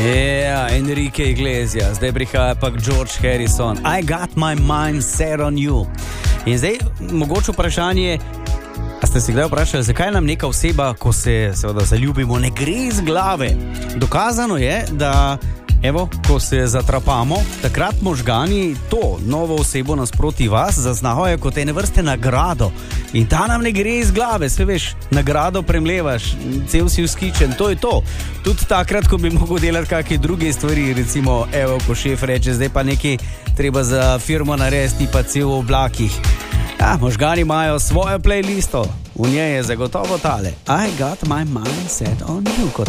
Ja, Enrique Iglesias, zdaj prihaja pa George Harrison. I got my mind set on you. In zdaj mogoče vprašanje, a ste se kdaj vprašali, zakaj nam neka oseba, ko se seveda zaljubimo, ne gre iz glave? Dokazano je, da evo, ko se zatrapamo, takrat možgani to novo osebo nasproti vas zaznavajo kot ene vrste nagrado. In ta nam ne gre iz glave, se veš, nagrado premlevaš, cel si vzkičen, to je to. Tudi takrat, ko bi mogel delati kakšne druge stvari, recimo, evo, ko šef reče, zdaj pa nekaj treba za firmo narediti, pa cel v oblakih. Ja, možgani imajo svojo playlisto, v njej je zagotovo tale I got my mind set on you.